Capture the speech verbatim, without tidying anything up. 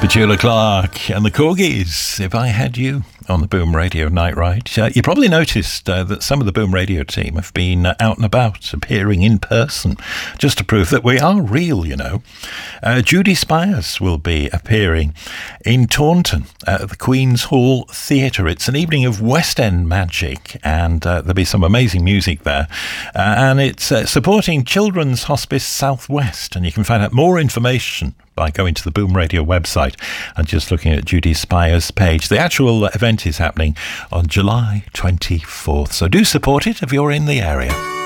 Petula Clark and the Corgis, If I Had You, on the Boom Radio Night Ride. Uh, you probably noticed uh, that some of the Boom Radio team have been uh, out and about, appearing in person, just to prove that we are real, you know. Uh, Judy Spires will be appearing in Taunton at the Queen's Hall Theatre. It's an evening of West End magic, and uh, there'll be some amazing music there. Uh, and it's uh, supporting Children's Hospice Southwest, and you can find out more information by going to the Boom Radio website and just looking at Judy Spires' page. The actual event is happening on July twenty-fourth, so do support it if you're in the area.